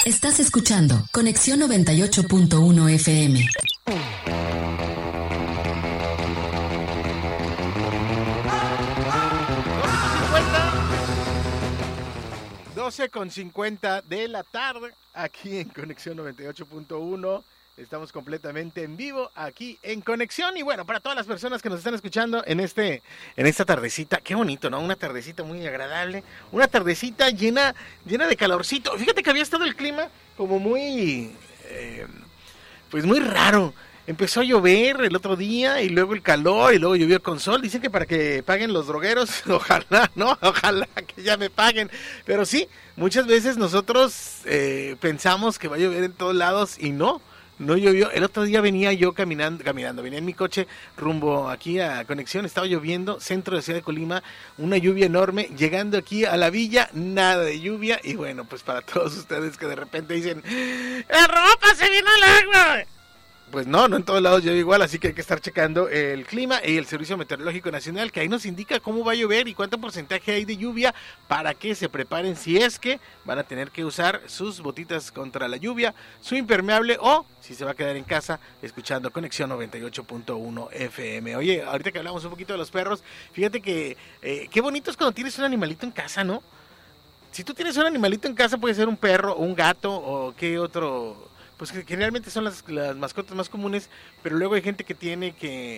Estás escuchando Conexión 98.1 FM. 12:50 de la tarde, aquí en Conexión 98.1. Estamos completamente en vivo aquí en Conexión. Y bueno, para todas las personas que nos están escuchando en esta tardecita, qué bonito, ¿no? Una tardecita muy agradable, una tardecita llena de calorcito. Fíjate que había estado el clima como muy, pues muy raro. Empezó a llover el otro día y luego el calor y luego llovió con sol. Dicen que para que paguen los drogueros, ojalá, ¿no? Ojalá que ya me paguen. Pero sí, muchas veces nosotros pensamos que va a llover en todos lados y no llovió. El otro día venía yo caminando, venía en mi coche rumbo aquí a Conexión, estaba lloviendo, centro de Ciudad de Colima, una lluvia enorme, llegando aquí a la villa, nada de lluvia. Y bueno, pues para todos ustedes que de repente dicen, ¡la ropa se vino al agua! Pues no en todos lados llueve igual, así que hay que estar checando el clima y el Servicio Meteorológico Nacional, que ahí nos indica cómo va a llover y cuánto porcentaje hay de lluvia, para que se preparen si es que van a tener que usar sus botitas contra la lluvia, su impermeable, o si se va a quedar en casa escuchando Conexión 98.1 FM. Oye, ahorita que hablamos un poquito de los perros, fíjate que qué bonito es cuando tienes un animalito en casa, ¿no? Si tú tienes un animalito en casa, puede ser un perro, un gato o qué otro... Pues que generalmente son las mascotas más comunes, pero luego hay gente que tiene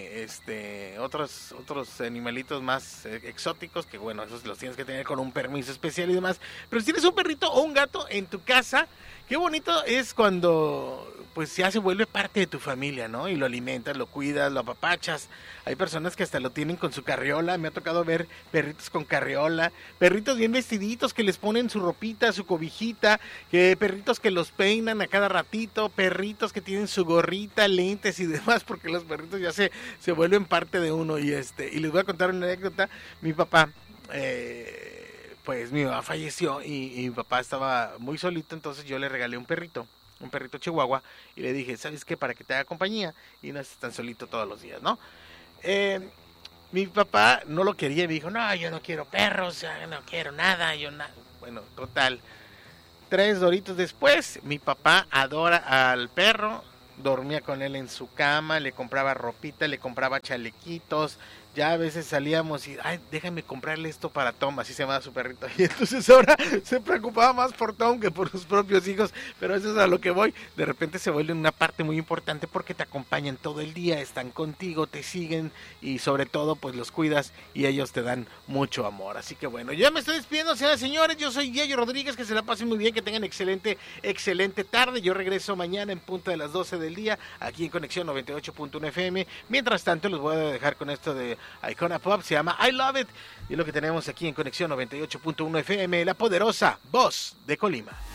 otros animalitos más exóticos, que bueno, esos los tienes que tener con un permiso especial y demás. Pero si tienes un perrito o un gato en tu casa, qué bonito es cuando pues ya se vuelve parte de tu familia, ¿no? Y lo alimentas, lo cuidas, lo apapachas. Hay personas que hasta lo tienen con su carriola. Me ha tocado ver perritos con carriola, perritos bien vestiditos que les ponen su ropita, su cobijita, perritos que los peinan a cada ratito, perritos que tienen su gorrita, lentes y demás, porque los perritos ya se vuelven parte de uno. Y les voy a contar una anécdota. Mi papá, pues mi mamá falleció y mi papá estaba muy solito, entonces yo le regalé un perrito chihuahua, y le dije, ¿sabes qué? Para que te haga compañía y no estés tan solito todos los días, ¿no? Mi papá no lo quería y me dijo, no, yo no quiero perros, yo no quiero nada, Bueno, total, 3 horitos después, mi papá adora al perro, dormía con él en su cama, le compraba ropita, le compraba chalequitos. Ya a veces salíamos y, déjame comprarle esto para Tom, así se llamaba su perrito. Y entonces ahora se preocupaba más por Tom que por sus propios hijos. Pero eso es a lo que voy. De repente se vuelve una parte muy importante porque te acompañan todo el día, están contigo, te siguen y sobre todo pues los cuidas y ellos te dan mucho amor. Así que bueno, ya me estoy despidiendo, señoras y señores. Yo soy Yayo Rodríguez, que se la pasen muy bien, que tengan excelente tarde. Yo regreso mañana en punto de las 12 del día aquí en Conexión 98.1 FM. Mientras tanto los voy a dejar con esto de Icona Pop, se llama I Love It, y lo que tenemos aquí en Conexión 98.1 FM, la poderosa voz de Colima.